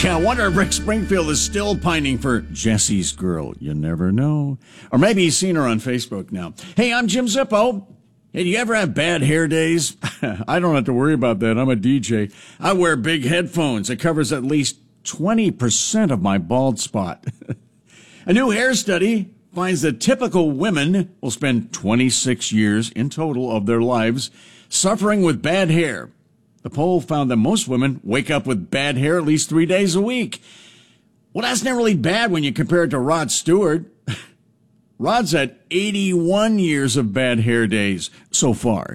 Yeah, I wonder if Rick Springfield is still pining for Jesse's girl. You never know. Or maybe he's seen her on Facebook now. Hey, I'm Jim Zippo. Hey, do you ever have bad hair days? I don't have to worry about that. I'm a DJ. I wear big headphones. It covers at least 20% of my bald spot. A new hair study finds that typical women will spend 26 years in total of their lives suffering with bad hair. The poll found that most women wake up with bad hair at least 3 days a week. Well, that's not really bad when you compare it to Rod Stewart. Rod's had 81 years of bad hair days so far.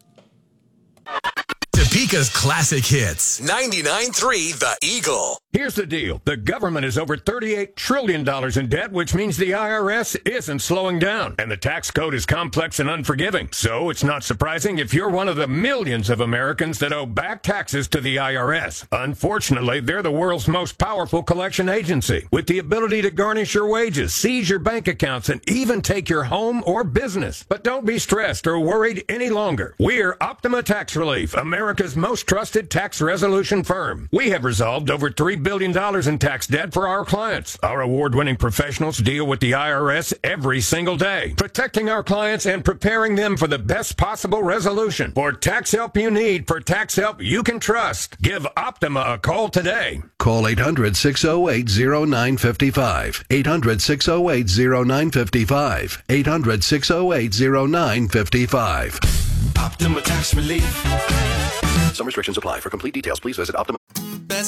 Topeka's classic hits. 99.3 The Eagle. Here's the deal. The government is over $38 trillion in debt, which means the IRS isn't slowing down. And the tax code is complex and unforgiving. So it's not surprising if you're one of the millions of Americans that owe back taxes to the IRS. Unfortunately, they're the world's most powerful collection agency, with the ability to garnish your wages, seize your bank accounts, and even take your home or business. But don't be stressed or worried any longer. We're Optima Tax Relief, America's most trusted tax resolution firm. We have resolved over $3 billion in tax debt for our clients. Our award-winning professionals deal with the IRS every single day, protecting our clients and preparing them for the best possible resolution. For tax help you need, for tax help you can trust, give Optima a call today. Call 800-608-0955. 800-608-0955. 800-608-0955. Optima Tax Relief. Some restrictions apply. For complete details, please visit Optima.